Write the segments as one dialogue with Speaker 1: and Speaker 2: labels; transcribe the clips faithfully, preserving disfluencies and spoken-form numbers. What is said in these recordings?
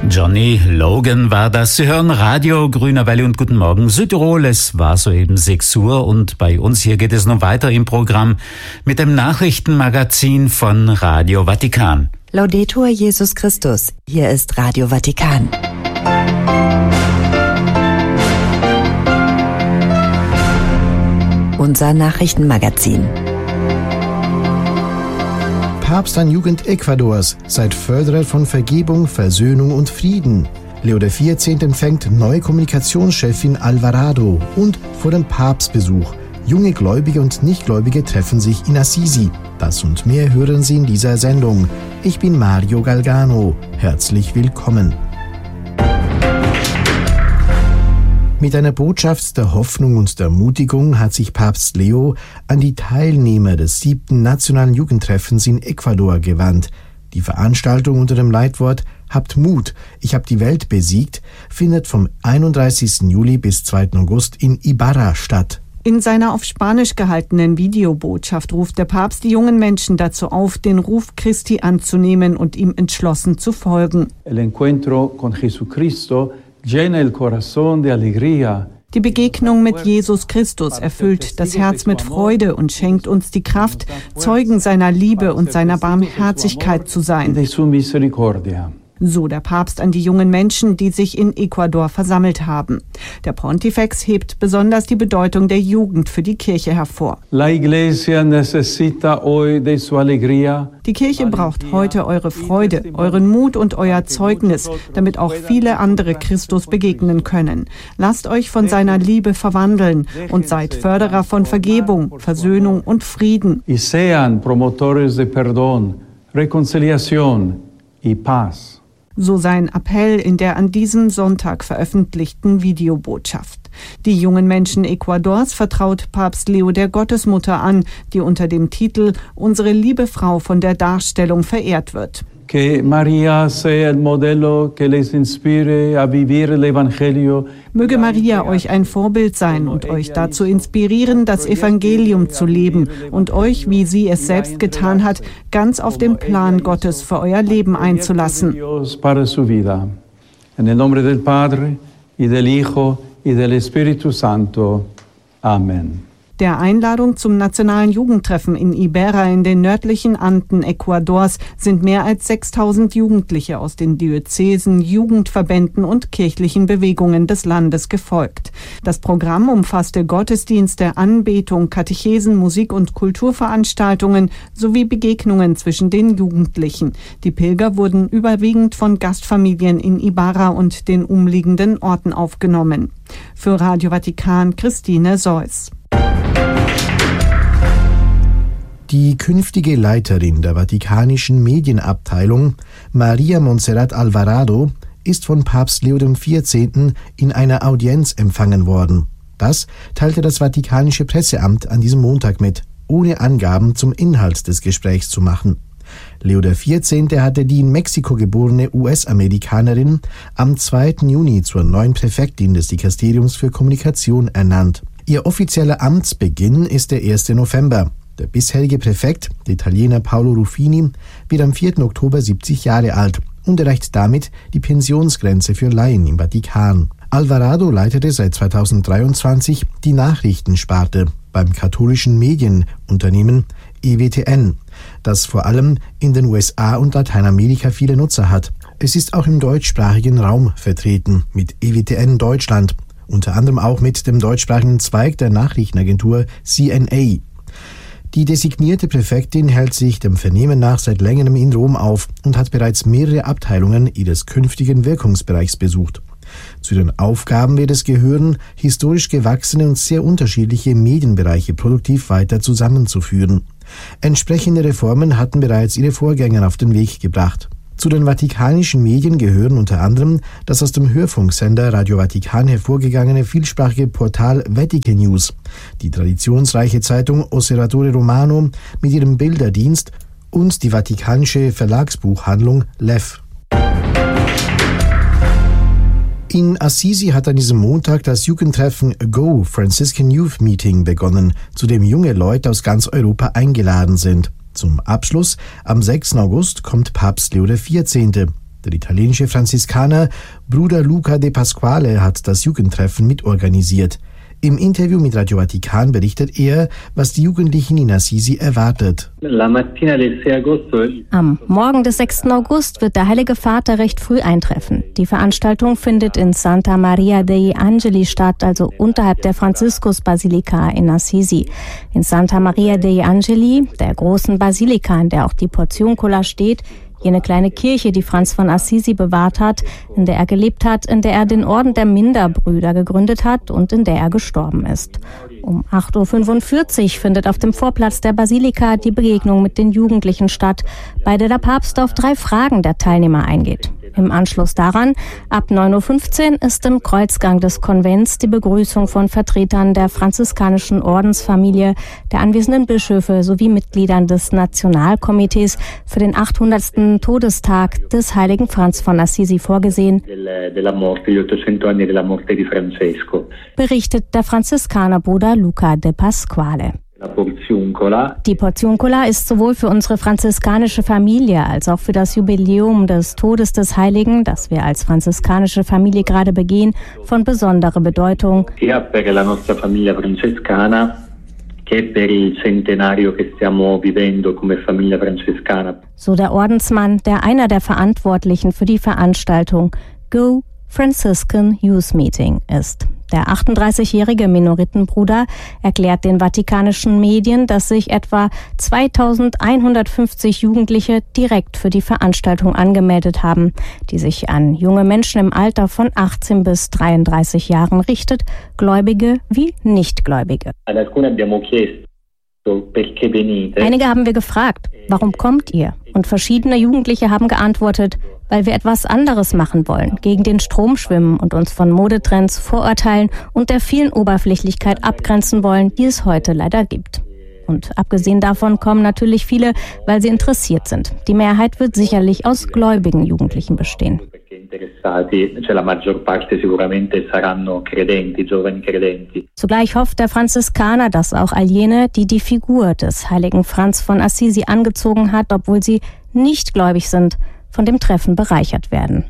Speaker 1: Johnny Logan war das. Sie hören Radio Grüner Welle und guten Morgen Südtirol. Es war soeben sechs Uhr und bei uns hier geht es nun weiter im Programm mit dem Nachrichtenmagazin von Radio Vatikan.
Speaker 2: Laudetur Jesus Christus. Hier ist Radio Vatikan. Unser Nachrichtenmagazin.
Speaker 3: Papst an Jugend Ecuadors, seid Förderer von Vergebung, Versöhnung und Frieden. Leo der vierzehnte empfängt neue Kommunikationschefin Alvarado und vor dem Papstbesuch. Junge Gläubige und Nichtgläubige treffen sich in Assisi. Das und mehr hören Sie in dieser Sendung. Ich bin Mario Galgano. Herzlich willkommen. Mit einer Botschaft der Hoffnung und der Ermutigung hat sich Papst Leo an die Teilnehmer des siebten Nationalen Jugendtreffens in Ecuador gewandt. Die Veranstaltung unter dem Leitwort »Habt Mut, ich habe die Welt besiegt« findet vom einunddreißigsten Juli bis zweiten August in Ibarra statt.
Speaker 4: In seiner auf Spanisch gehaltenen Videobotschaft ruft der Papst die jungen Menschen dazu auf, den Ruf Christi anzunehmen und ihm entschlossen zu folgen.
Speaker 5: El encuentro con Jesucristo llena el corazón de alegría.
Speaker 4: Die Begegnung mit Jesus Christus erfüllt das Herz mit Freude und schenkt uns die Kraft, Zeugen seiner Liebe und seiner Barmherzigkeit zu sein. So der Papst an die jungen Menschen, die sich in Ecuador versammelt haben. Der Pontifex hebt besonders die Bedeutung der Jugend für die Kirche hervor.
Speaker 5: La Iglesia necesita hoy de su alegría.
Speaker 4: Die Kirche braucht heute eure Freude, euren Mut und euer Zeugnis, damit auch viele andere Christus begegnen können. Lasst euch von seiner Liebe verwandeln und seid Förderer von Vergebung, Versöhnung und Frieden.
Speaker 5: Y sean promotores de perdón, reconciliación y paz.
Speaker 4: So sein Appell in der an diesem Sonntag veröffentlichten Videobotschaft. Die jungen Menschen Ecuadors vertraut Papst Leo der Gottesmutter an, die unter dem Titel »Unsere liebe Frau von der Darstellung« verehrt wird.
Speaker 5: Que María sea el modelo que les inspire a vivir el Evangelio.
Speaker 4: Möge Maria euch ein Vorbild sein und euch dazu inspirieren, das Evangelium zu leben und euch, wie sie es selbst getan hat, ganz auf den Plan Gottes für euer Leben einzulassen.
Speaker 5: En el nombre del Padre y del Hijo y del Espíritu Santo. Amen.
Speaker 4: Der Einladung zum nationalen Jugendtreffen in Ibarra in den nördlichen Anden Ecuadors sind mehr als sechstausend Jugendliche aus den Diözesen, Jugendverbänden und kirchlichen Bewegungen des Landes gefolgt. Das Programm umfasste Gottesdienste, Anbetung, Katechesen, Musik- und Kulturveranstaltungen sowie Begegnungen zwischen den Jugendlichen. Die Pilger wurden überwiegend von Gastfamilien in Ibarra und den umliegenden Orten aufgenommen. Für Radio Vatikan Christine Seuss.
Speaker 3: Die künftige Leiterin der Vatikanischen Medienabteilung, Maria Montserrat Alvarado, ist von Papst Leo der vierzehnte in einer Audienz empfangen worden. Das teilte das Vatikanische Presseamt an diesem Montag mit, ohne Angaben zum Inhalt des Gesprächs zu machen. Leo der vierzehnte hatte die in Mexiko geborene U S-Amerikanerin am zweiten Juni zur neuen Präfektin des Dikasteriums für Kommunikation ernannt. Ihr offizieller Amtsbeginn ist der erste November. Der bisherige Präfekt, der Italiener Paolo Ruffini, wird am vierten Oktober siebzig Jahre alt und erreicht damit die Pensionsgrenze für Laien im Vatikan. Alvarado leitete seit zweitausenddreiundzwanzig die Nachrichtensparte beim katholischen Medienunternehmen E W T N, das vor allem in den U S A und Lateinamerika viele Nutzer hat. Es ist auch im deutschsprachigen Raum vertreten mit E W T N Deutschland, unter anderem auch mit dem deutschsprachigen Zweig der Nachrichtenagentur C N A. Die designierte Präfektin hält sich dem Vernehmen nach seit längerem in Rom auf und hat bereits mehrere Abteilungen ihres künftigen Wirkungsbereichs besucht. Zu den Aufgaben wird es gehören, historisch gewachsene und sehr unterschiedliche Medienbereiche produktiv weiter zusammenzuführen. Entsprechende Reformen hatten bereits ihre Vorgänger auf den Weg gebracht. Zu den vatikanischen Medien gehören unter anderem das aus dem Hörfunksender Radio Vatikan hervorgegangene vielsprachige Portal Vatican News, die traditionsreiche Zeitung Osservatore Romano mit ihrem Bilderdienst und die vatikanische Verlagsbuchhandlung Lev. In Assisi hat an diesem Montag das Jugendtreffen Go Franciscan Youth Meeting begonnen, zu dem junge Leute aus ganz Europa eingeladen sind. Zum Abschluss am sechsten August kommt Papst Leo der vierzehnte. Der italienische Franziskaner Bruder Luca de Pasquale hat das Jugendtreffen mitorganisiert. Im Interview mit Radio Vatikan berichtet er, was die Jugendlichen in Assisi erwartet.
Speaker 6: Am Morgen des sechsten August wird der Heilige Vater recht früh eintreffen. Die Veranstaltung findet in Santa Maria degli Angeli statt, also unterhalb der Franziskus-Basilika in Assisi. In Santa Maria degli Angeli, der großen Basilika, in der auch die Portiuncula steht, jene kleine Kirche, die Franz von Assisi bewahrt hat, in der er gelebt hat, in der er den Orden der Minderbrüder gegründet hat und in der er gestorben ist. Um acht Uhr fünfundvierzig findet auf dem Vorplatz der Basilika die Begegnung mit den Jugendlichen statt, bei der der Papst auf drei Fragen der Teilnehmer eingeht. Im Anschluss daran, ab neun Uhr fünfzehn, ist im Kreuzgang des Konvents die Begrüßung von Vertretern der franziskanischen Ordensfamilie, der anwesenden Bischöfe sowie Mitgliedern des Nationalkomitees für den achthundertsten Todestag des heiligen Franz von Assisi vorgesehen, berichtet der Franziskanerbruder Luca de Pasquale. Die Portiuncula ist sowohl für unsere franziskanische Familie als auch für das Jubiläum des Todes des Heiligen, das wir als franziskanische Familie gerade begehen, von besonderer Bedeutung.
Speaker 7: Sia per la nostra famiglia francescana che per il centenario che stiamo vivendo come famiglia francescana.
Speaker 6: So der Ordensmann, der einer der Verantwortlichen für die Veranstaltung Go Franciscan Youth Meeting ist. Der achtunddreißigjährige Minoritenbruder erklärt den vatikanischen Medien, dass sich etwa zweitausendeinhundertfünfzig Jugendliche direkt für die Veranstaltung angemeldet haben, die sich an junge Menschen im Alter von achtzehn bis dreiunddreißig Jahren richtet, Gläubige wie Nichtgläubige. Einige haben wir gefragt, warum kommt ihr? Und verschiedene Jugendliche haben geantwortet, weil wir etwas anderes machen wollen, gegen den Strom schwimmen und uns von Modetrends, Vorurteilen und der vielen Oberflächlichkeit abgrenzen wollen, die es heute leider gibt. Und abgesehen davon kommen natürlich viele, weil sie interessiert sind. Die Mehrheit wird sicherlich aus gläubigen Jugendlichen bestehen. Zugleich hofft der Franziskaner, dass auch all jene, die die Figur des heiligen Franz von Assisi angezogen hat, obwohl sie nicht gläubig sind, von dem Treffen bereichert werden.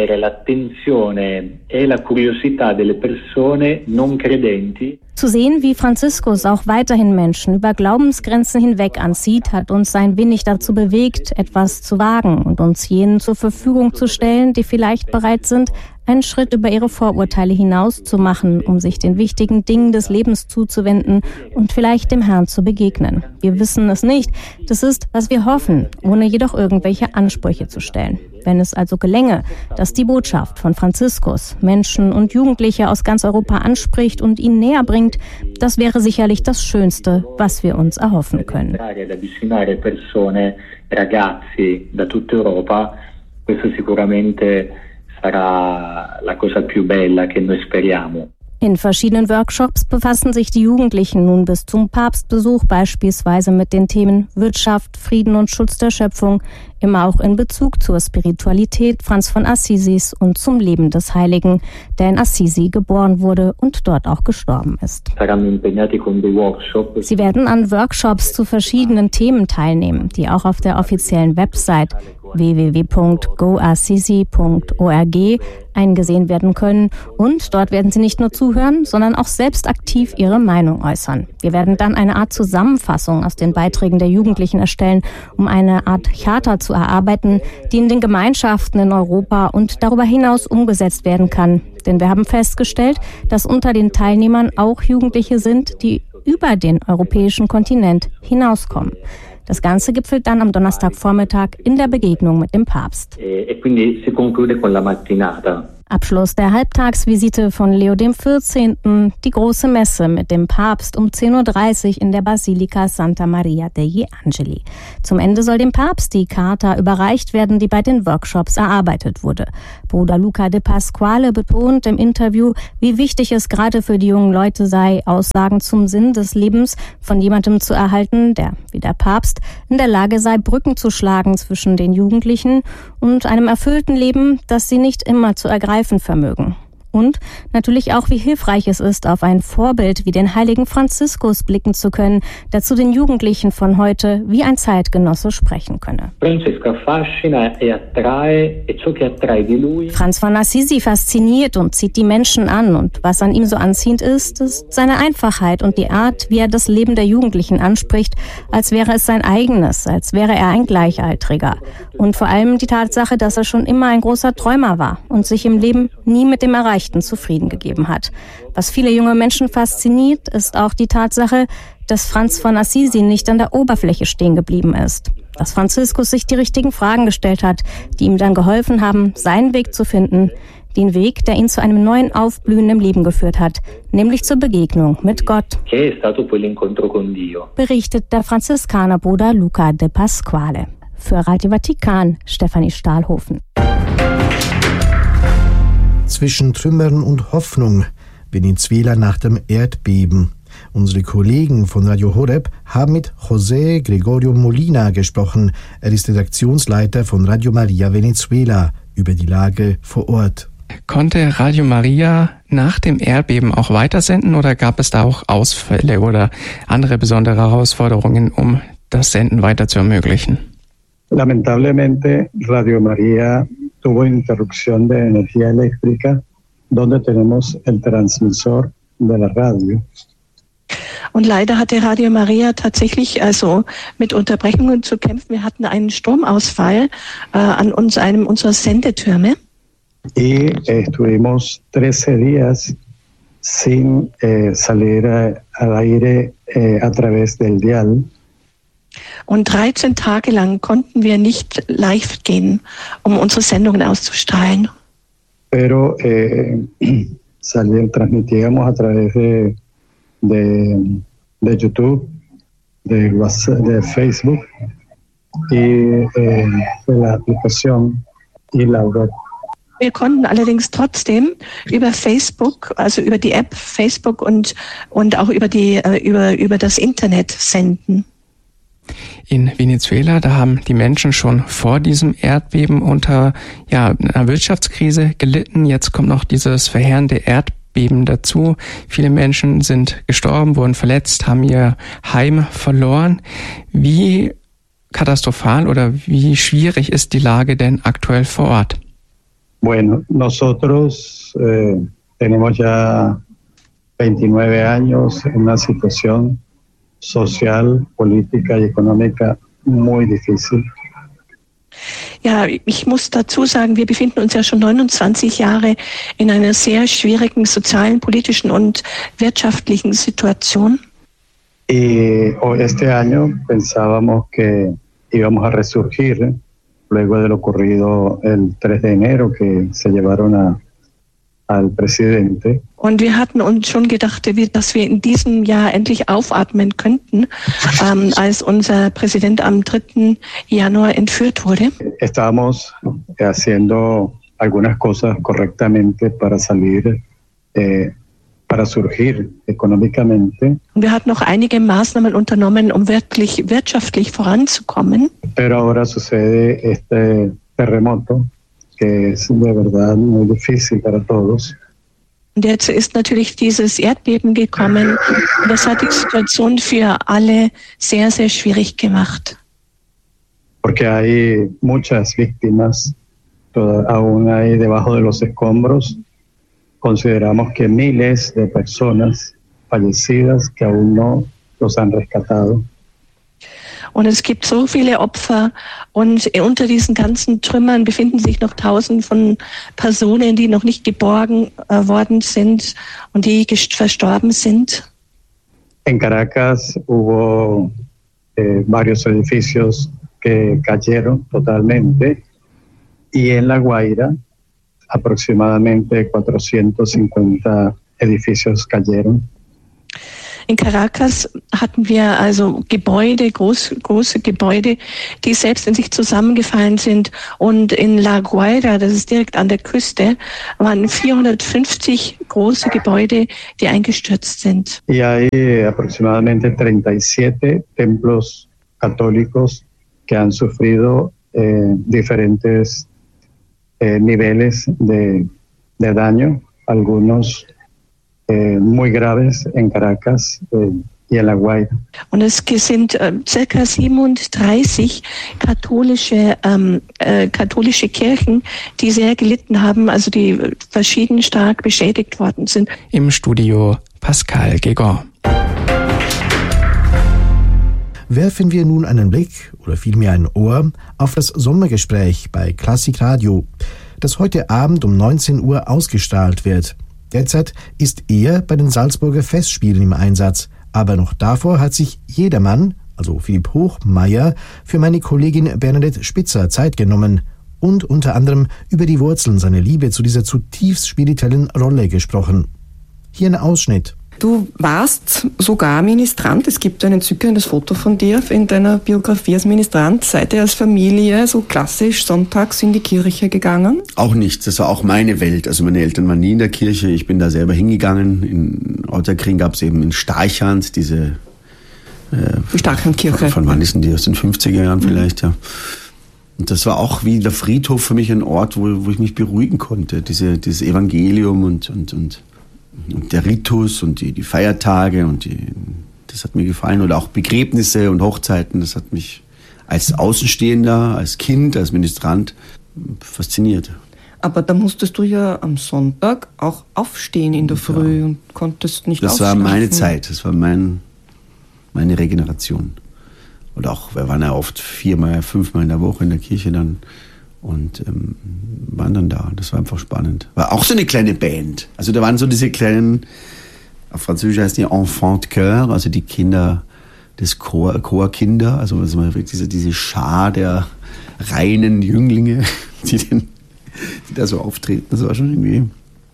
Speaker 6: Zu sehen, wie Franziskus auch weiterhin Menschen über Glaubensgrenzen hinweg anzieht, hat uns ein wenig dazu bewegt, etwas zu wagen und uns jenen zur Verfügung zu stellen, die vielleicht bereit sind, einen Schritt über ihre Vorurteile hinaus zu machen, um sich den wichtigen Dingen des Lebens zuzuwenden und vielleicht dem Herrn zu begegnen. Wir wissen es nicht. Das ist, was wir hoffen, ohne jedoch irgendwelche Ansprüche zu stellen. Wenn es also gelänge, dass die Botschaft von Franziskus Menschen und Jugendliche aus ganz Europa anspricht und ihnen näher bringt, das wäre sicherlich das Schönste, was wir uns erhoffen können.
Speaker 7: Sarà la cosa più bella che noi speriamo.
Speaker 6: In verschiedenen Workshops befassen sich die Jugendlichen nun bis zum Papstbesuch beispielsweise mit den Themen Wirtschaft, Frieden und Schutz der Schöpfung, immer auch in Bezug zur Spiritualität Franz von Assisis und zum Leben des Heiligen, der in Assisi geboren wurde und dort auch gestorben ist. Sie werden an Workshops zu verschiedenen Themen teilnehmen, die auch auf der offiziellen Website w w w punkt go assisi punkt org eingesehen werden können. Und dort werden Sie nicht nur zuhören, sondern auch selbst aktiv Ihre Meinung äußern. Wir werden dann eine Art Zusammenfassung aus den Beiträgen der Jugendlichen erstellen, um eine Art Charta zu erarbeiten, die in den Gemeinschaften in Europa und darüber hinaus umgesetzt werden kann. Denn wir haben festgestellt, dass unter den Teilnehmern auch Jugendliche sind, die über den europäischen Kontinent hinauskommen. Das Ganze gipfelt dann am Donnerstagvormittag in der Begegnung mit dem Papst. Abschluss der Halbtagsvisite von Leo dem vierzehnten. Die große Messe mit dem Papst um zehn Uhr dreißig in der Basilika Santa Maria degli Angeli. Zum Ende soll dem Papst die Charta überreicht werden, die bei den Workshops erarbeitet wurde. Bruder Luca de Pasquale betont im Interview, wie wichtig es gerade für die jungen Leute sei, Aussagen zum Sinn des Lebens von jemandem zu erhalten, der, wie der Papst, in der Lage sei, Brücken zu schlagen zwischen den Jugendlichen und einem erfüllten Leben, das sie nicht immer zu ergreifen vermögen. Und natürlich auch, wie hilfreich es ist, auf ein Vorbild wie den heiligen Franziskus blicken zu können, der zu den Jugendlichen von heute wie ein Zeitgenosse sprechen könne. Franz von Assisi fasziniert und zieht die Menschen an. Und was an ihm so anziehend ist, ist seine Einfachheit und die Art, wie er das Leben der Jugendlichen anspricht, als wäre es sein eigenes, als wäre er ein Gleichaltriger. Und vor allem die Tatsache, dass er schon immer ein großer Träumer war und sich im Leben nie mit dem Erreichten zufrieden gegeben hat. Was viele junge Menschen fasziniert, ist auch die Tatsache, dass Franz von Assisi nicht an der Oberfläche stehen geblieben ist. Dass Franziskus sich die richtigen Fragen gestellt hat, die ihm dann geholfen haben, seinen Weg zu finden, den Weg, der ihn zu einem neuen Aufblühen im Leben geführt hat, nämlich zur Begegnung mit Gott. Berichtet der Franziskanerbruder Luca de Pasquale. Für Radio Vatikan, Stefanie Stahlhofen.
Speaker 3: Zwischen Trümmern und Hoffnung, Venezuela nach dem Erdbeben. Unsere Kollegen von Radio Horeb haben mit José Gregorio Molina gesprochen. Er ist Redaktionsleiter von Radio Maria Venezuela über die Lage vor Ort.
Speaker 8: Konnte Radio Maria nach dem Erdbeben auch weitersenden oder gab es da auch Ausfälle oder andere besondere Herausforderungen, um das Senden weiter zu ermöglichen?
Speaker 9: Lamentablemente, Radio María tuvo interrupción de energía eléctrica, donde tenemos el transmisor de la radio.
Speaker 10: Und leider hatte Radio Maria tatsächlich also mit Unterbrechungen zu kämpfen. Wir hatten einen Stromausfall äh, an uns, einem unserer Sendetürme.
Speaker 9: Y eh, estuvimos trece días sin eh, salir a, al aire eh, a través del dial.
Speaker 10: Und dreizehn Tage lang konnten wir nicht live gehen, um unsere Sendungen auszustrahlen.
Speaker 9: Pero eh, salían, transmitíamos a través de, de, de YouTube, de WhatsApp, de Facebook y eh, de la aplicación y la web.
Speaker 10: Wir konnten allerdings trotzdem über Facebook, also über die App Facebook und, und auch über, die, über, über das Internet senden.
Speaker 8: In Venezuela, da haben die Menschen schon vor diesem Erdbeben unter ja, einer Wirtschaftskrise gelitten. Jetzt kommt noch dieses verheerende Erdbeben dazu. Viele Menschen sind gestorben, wurden verletzt, haben ihr Heim verloren. Wie katastrophal oder wie schwierig ist die Lage denn aktuell vor Ort?
Speaker 9: Bueno, nosotros eh, tenemos ya veintinueve años en una situación social, política y económica muy difícil.
Speaker 10: Ja, ich muss dazu sagen, wir befinden uns ja schon neunundzwanzig Jahre in einer sehr schwierigen sozialen, politischen und wirtschaftlichen Situation.
Speaker 9: Y este año pensábamos que íbamos a resurgir luego de lo ocurrido el tres de enero, que se llevaron a al presidente.
Speaker 10: Und wir hatten uns schon gedacht, dass wir in diesem Jahr endlich aufatmen könnten, ähm, als unser Präsident am dritten Januar entführt wurde.
Speaker 9: Estábamos haciendo algunas cosas correctamente para salir, eh, para surgir económicamente.
Speaker 10: Wir hatten noch einige Maßnahmen unternommen, um wirklich wirtschaftlich voranzukommen.
Speaker 9: Pero ahora sucede este terremoto, que es de verdad muy difícil para todos.
Speaker 10: Und jetzt ist natürlich dieses Erdbeben gekommen. Und das hat die Situation für alle sehr, sehr schwierig gemacht.
Speaker 9: Porque hay muchas víctimas, toda, aún hay debajo de los escombros. Consideramos que miles de personas fallecidas que aún no los han rescatado.
Speaker 10: Und es gibt so viele Opfer und unter diesen ganzen Trümmern befinden sich noch Tausende von Personen, die noch nicht geborgen äh, worden sind und die verstorben sind.
Speaker 9: En Caracas hubo eh, varios edificios que cayeron totalmente y en La Guaira aproximadamente cuatrocientos cincuenta edificios cayeron.
Speaker 10: In Caracas hatten wir also Gebäude, groß, große Gebäude, die selbst in sich zusammengefallen sind. Und in La Guaira, das ist direkt an der Küste, waren vierhundertfünfzig große Gebäude, die eingestürzt sind.
Speaker 9: Y hay aproximadamente treinta y siete templos católicos que han sufrido eh, diferentes eh, niveles de, de daño. algunos eh, muy graves en Caracas eh, y en La Guaira.
Speaker 10: Und es sind äh, circa siebenunddreißig katholische, ähm, äh, katholische Kirchen, die sehr gelitten haben, also die verschieden stark beschädigt worden sind.
Speaker 8: Im Studio Pascal Gegon.
Speaker 3: Werfen wir nun einen Blick oder vielmehr ein Ohr auf das Sommergespräch bei Klassik Radio, das heute Abend um neunzehn Uhr ausgestrahlt wird. Derzeit ist er bei den Salzburger Festspielen im Einsatz, aber noch davor hat sich jedermann, also Philipp Hochmeier, für meine Kollegin Bernadette Spitzer Zeit genommen und unter anderem über die Wurzeln seiner Liebe zu dieser zutiefst spirituellen Rolle gesprochen. Hier ein Ausschnitt.
Speaker 11: Du warst sogar Ministrant. Es gibt ein entzückendes Foto von dir in deiner Biografie als Ministrant. Seid ihr als Familie so klassisch sonntags in die Kirche gegangen?
Speaker 12: Auch nicht. Das war auch meine Welt. Also meine Eltern waren nie in der Kirche. Ich bin da selber hingegangen. In Otterkring gab es eben in Starchand diese
Speaker 11: äh, die Starchandkirche.
Speaker 12: Von, von wann ist denn die? Aus den fünfziger Jahren vielleicht, mhm. ja. Und das war auch wie der Friedhof für mich ein Ort, wo, wo ich mich beruhigen konnte. Diese, dieses Evangelium und, und, und Und der Ritus und die, die Feiertage und die, das hat mir gefallen. Oder auch Begräbnisse und Hochzeiten, das hat mich als Außenstehender, als Kind, als Ministrant fasziniert.
Speaker 11: Aber da musstest du ja am Sonntag auch aufstehen in der Früh ja. und konntest nicht
Speaker 12: Das
Speaker 11: ausschlafen.
Speaker 12: war meine Zeit, das war mein, meine Regeneration. Oder auch, wir waren ja oft viermal, fünfmal in der Woche in der Kirche dann. Und ähm, waren dann da. Das war einfach spannend. War auch so eine kleine Band. Also da waren so diese kleinen, auf Französisch heißt die Enfants de Chœur, also die Kinder des Chor, Chorkinder, also, also diese, diese Schar der reinen Jünglinge, die, den, die da so auftreten. Das war schon irgendwie...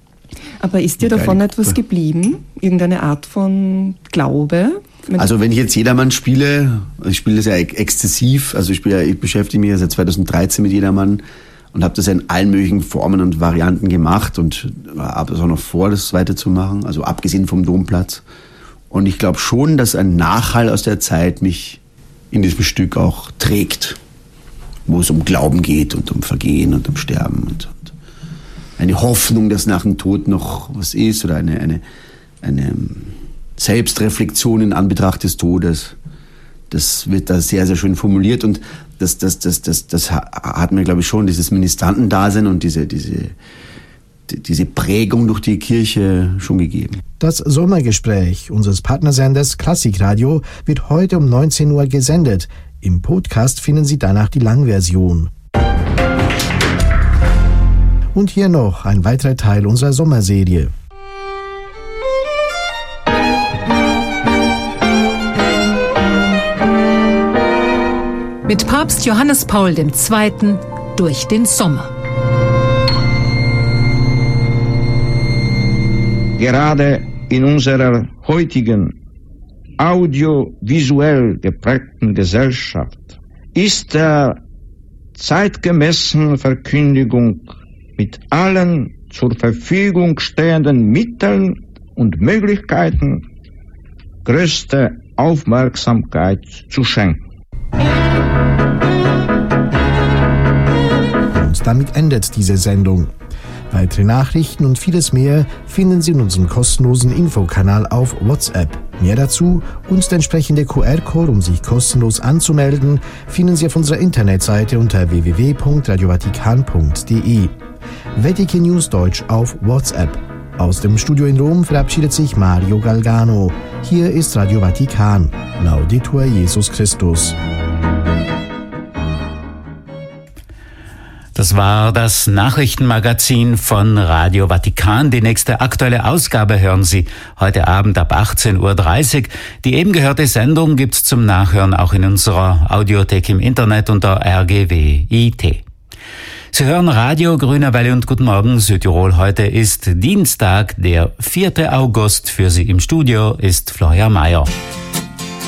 Speaker 11: Aber ist dir davon etwas geblieben? Irgendeine Art von Glaube?
Speaker 12: Also wenn ich jetzt Jedermann spiele, ich spiele das ja exzessiv, also ich, spiele, ich beschäftige mich ja seit zweitausenddreizehn mit Jedermann und habe das ja in allen möglichen Formen und Varianten gemacht und habe es auch noch vor, das weiterzumachen, also abgesehen vom Domplatz. Und ich glaube schon, dass ein Nachhall aus der Zeit mich in diesem Stück auch trägt, wo es um Glauben geht und um Vergehen und um Sterben und, und eine Hoffnung, dass nach dem Tod noch was ist oder eine, eine, eine Selbstreflexion in Anbetracht des Todes. Das wird da sehr, sehr schön formuliert und das, das, das, das, das hat mir, glaube ich, schon dieses Ministrantendasein und diese, diese, diese Prägung durch die Kirche schon gegeben.
Speaker 3: Das Sommergespräch unseres Partnersenders Klassik Radio wird heute um neunzehn Uhr gesendet. Im Podcast finden Sie danach die Langversion. Und hier noch ein weiterer Teil unserer Sommerserie.
Speaker 13: Mit Papst Johannes Paul der Zweite. durch den Sommer.
Speaker 14: Gerade in unserer heutigen audiovisuell geprägten Gesellschaft ist der zeitgemäßen Verkündigung mit allen zur Verfügung stehenden Mitteln und Möglichkeiten größte Aufmerksamkeit zu schenken.
Speaker 3: Und damit endet diese Sendung. Weitere Nachrichten und vieles mehr finden Sie in unserem kostenlosen Infokanal auf WhatsApp. Mehr dazu und der entsprechende Q R-Code, um sich kostenlos anzumelden, finden Sie auf unserer Internetseite unter w w w punkt radio vatikan punkt d e. Vatikan News Deutsch auf WhatsApp. Aus dem Studio in Rom verabschiedet sich Mario Galgano. Hier ist Radio Vatikan. Laudetur Jesus Christus.
Speaker 1: Das war das Nachrichtenmagazin von Radio Vatikan. Die nächste aktuelle Ausgabe hören Sie heute Abend ab achtzehn Uhr dreißig. Die eben gehörte Sendung gibt's zum Nachhören auch in unserer Audiothek im Internet unter r g w punkt i t. Sie hören Radio Grüner Welle und Guten Morgen Südtirol. Heute ist Dienstag, der vierter August. Für Sie im Studio ist Florian Mayer.